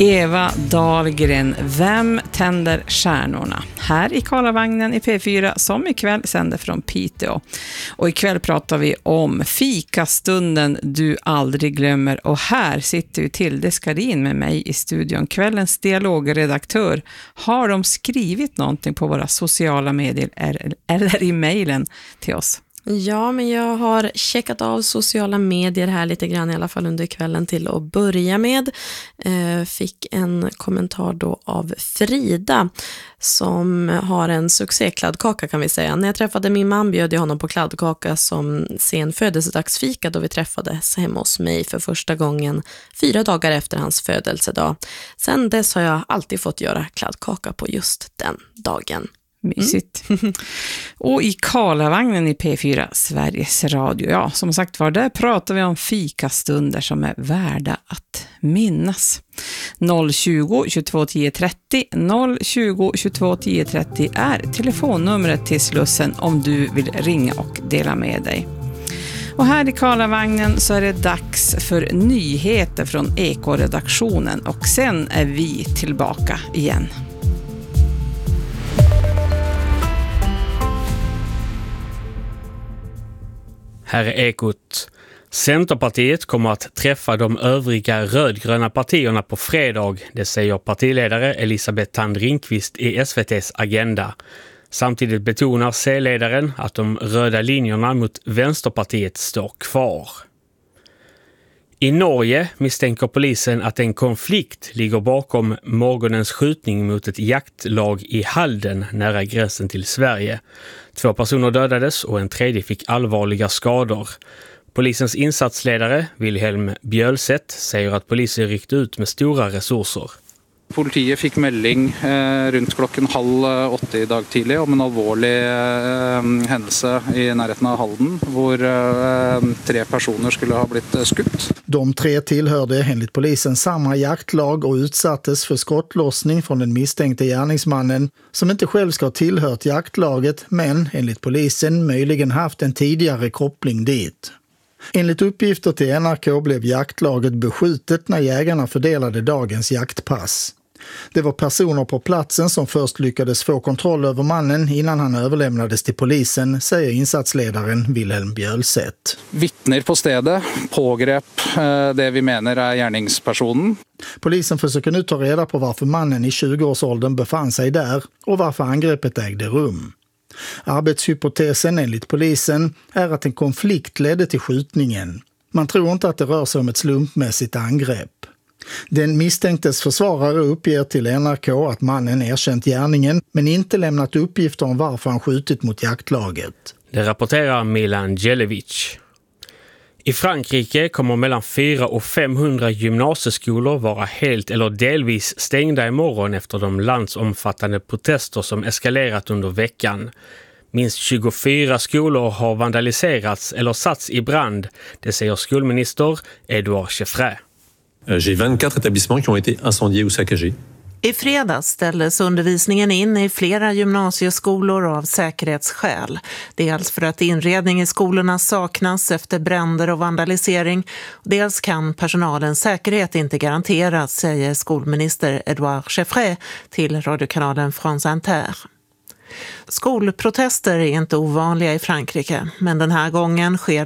Eva Dahlgren, vem tänder stjärnorna? Här i Karlavagnen i P4 som ikväll sänder från Piteå. Och ikväll pratar vi om fikastunden du aldrig glömmer. Och här sitter ju Tilde Skarin med mig i studion. Kvällens dialogredaktör. Har de skrivit någonting på våra sociala medier eller i mejlen till oss? Ja, men jag har checkat av sociala medier här lite grann i alla fall under kvällen till att börja med. Fick en kommentar då av Frida som har en succékladdkaka kan vi säga. När jag träffade min man bjöd jag honom på kladdkaka som sen födelsedagsfika då vi träffades hemma hos mig för första gången 4 dagar efter hans födelsedag. Sen dess har jag alltid fått göra kladdkaka på just den dagen. Mysigt. Och i Karlavagnen i P4 Sveriges Radio, ja som sagt var, där pratar vi om fikastunder som är värda att minnas. 020 22 10 30 020 22 10 30 är telefonnumret till Slussen om du vill ringa och dela med dig. Och här i Karlavagnen så är det dags för nyheter från Eko-redaktionen och sen är vi tillbaka igen. Här är Ekot. Centerpartiet kommer att träffa de övriga rödgröna partierna på fredag, det säger partiledare Elisabeth Thand Ringqvist i SVT:s Agenda. Samtidigt betonar C-ledaren att de röda linjerna mot Vänsterpartiet står kvar. I Norge misstänker polisen att en konflikt ligger bakom morgonens skjutning mot ett jaktlag i Halden nära gränsen till Sverige. 2 personer dödades och en tredje fick allvarliga skador. Polisens insatsledare Wilhelm Bjølseth säger att polisen ryckte ut med stora resurser. Politiet fick melding runt klockan 7:30 i dag tidlig om en allvarlig händelse i närheten av Halden där 3 personer skulle ha blivit skutt. De 3 tillhörde enligt polisen samma jaktlag och utsattes för skottlossning från den misstänkte gärningsmannen som inte själv ska ha tillhört jaktlaget men enligt polisen möjligen haft en tidigare koppling dit. Enligt uppgifter till NRK blev jaktlaget beskjutet när jägarna fördelade dagens jaktpass. Det var personer på platsen som först lyckades få kontroll över mannen innan han överlämnades till polisen, säger insatsledaren Wilhelm Bjølseth. Vittner på stället pågrep det vi menar är gärningspersonen. Polisen försöker nu ta reda på varför mannen i 20-årsåldern befann sig där och varför angreppet ägde rum. Arbetshypotesen enligt polisen är att en konflikt ledde till skjutningen. Man tror inte att det rör sig om ett slumpmässigt angrepp. Den misstänktes försvarare uppger till NRK att mannen erkänt gärningen men inte lämnat uppgifter om varför han skjutit mot jaktlaget. Det rapporterar Milan Djelevic. I Frankrike kommer mellan 400 och 500 gymnasieskolor vara helt eller delvis stängda imorgon efter de landsomfattande protester som eskalerat under veckan. Minst 24 skolor har vandaliserats eller satts i brand, det säger skolminister Edouard Chevré. J'ai 24 établissements qui ont été incendiés ou saccagés. I fredags ställdes undervisningen in i flera gymnasieskolor av säkerhetsskäl. Dels för att inredning i skolorna saknas efter bränder och vandalisering. Dels kan personalens säkerhet inte garanteras, säger skolminister Edouard Chevré till radiokanalen France Inter. Skolprotester är inte ovanliga i Frankrike, men den här gången sker